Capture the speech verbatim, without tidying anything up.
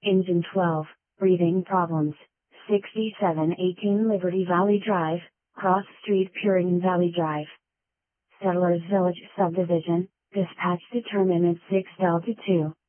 Engine twelve, breathing problems, sixty-seven eighteen Liberty Valley Drive, Cross Street, Puritan Valley Drive. Settlers Village Subdivision, dispatch determinant six Delta two.